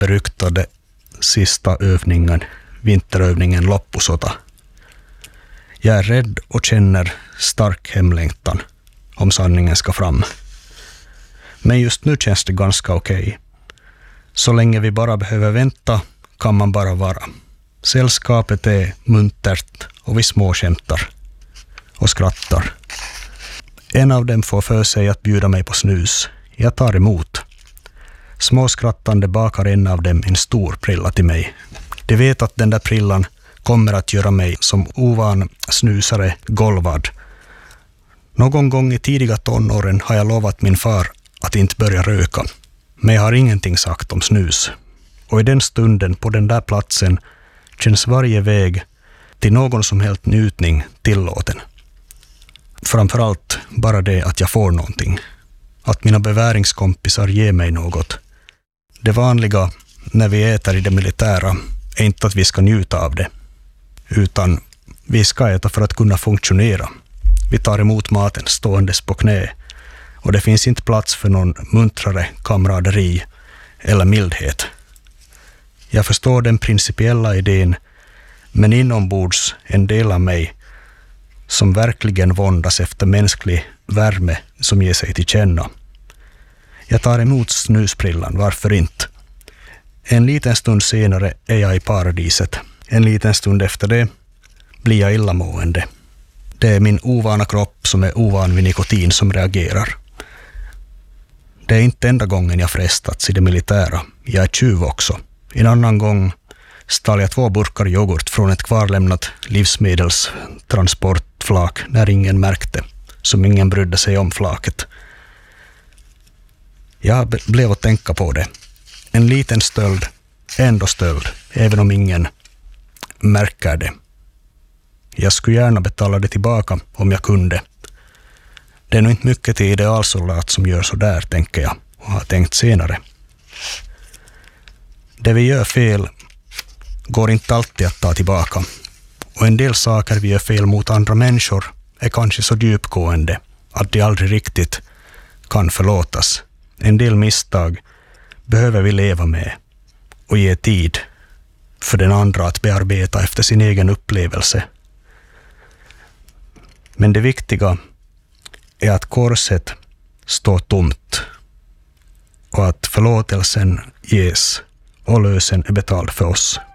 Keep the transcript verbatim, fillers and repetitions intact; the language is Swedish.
beryktade sista övningen, vinterövningen Loppusota. Jag är rädd och känner stark hemlängtan om sanningen ska fram. Men just nu känns det ganska okej. Så länge vi bara behöver vänta kan man bara vara. Sällskapet är muntert och vi småskämtar och skrattar. En av dem får för sig att bjuda mig på snus. Jag tar emot. Småskrattande bakar en av dem en stor prilla till mig. De vet att den där prillan kommer att göra mig som ovan snusare golvad. Någon gång i tidiga tonåren har jag lovat min far att inte börja röka. Men jag har ingenting sagt om snus. Och i den stunden på den där platsen känns varje väg till någon som helst njutning tillåten. Framförallt bara det att jag får någonting. Att mina beväringskompisar ger mig något. Det vanliga när vi äter i det militära är inte att vi ska njuta av det. Utan vi ska äta för att kunna funktionera. Vi tar emot maten ståendes på knä. Och det finns inte plats för någon muntrare kamraderi eller mildhet. Jag förstår den principiella idén, men inombords en del av mig som verkligen våndas efter mänsklig värme som ger sig till känna. Jag tar emot snusprillan, varför inte? En liten stund senare är jag i paradiset. En liten stund efter det blir jag illamående. Det är min ovana kropp som är ovan vid nikotin som reagerar. Det är inte enda gången jag frestats i det militära. Jag är tjuv också. En annan gång stal jag två burkar yoghurt från ett kvarlämnat livsmedelstransportflak när ingen märkte, som ingen brydde sig om flaket. Jag blev att tänka på det. En liten stöld, ändå stöld, även om ingen märker det. Jag skulle gärna betala det tillbaka om jag kunde. Det är nog inte mycket till idealsoldat som gör så där, tänker jag, och har tänkt senare. Det vi gör fel går inte alltid att ta tillbaka. Och en del saker vi gör fel mot andra människor är kanske så djupgående att de aldrig riktigt kan förlåtas. En del misstag behöver vi leva med och ge tid för den andra att bearbeta efter sin egen upplevelse. Men det viktiga är att korset står tomt och att förlåtelsen ges och lösen är betald för oss.